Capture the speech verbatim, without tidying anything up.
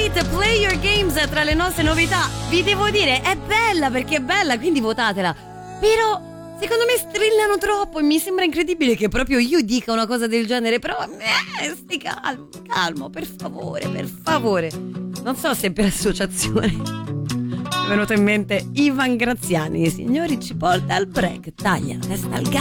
Elite, Play Your Games tra le nostre novità. Vi devo dire, è bella perché è bella, quindi votatela. Però secondo me strillano troppo e mi sembra incredibile che proprio io dica una cosa del genere. Però eh, stai calmo, calmo, per favore, per favore. Non so se per associazione. Mi è venuto in mente Ivan Graziani. Signori, ci porta al break. Taglia, resta al gas.